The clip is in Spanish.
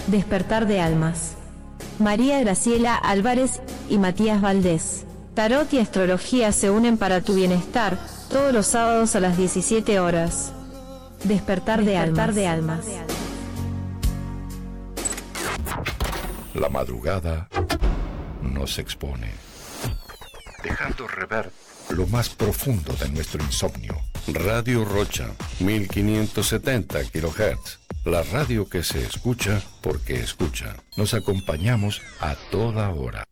Despertar de almas. María Graciela Álvarez y Matías Valdés. Tarot y astrología se unen para tu bienestar, todos los sábados a las 17 horas. Despertar de almas. La madrugada nos expone, dejando rever lo más profundo de nuestro insomnio. Radio Rocha, 1570 kHz. La radio que se escucha porque escucha. Nos acompañamos a toda hora.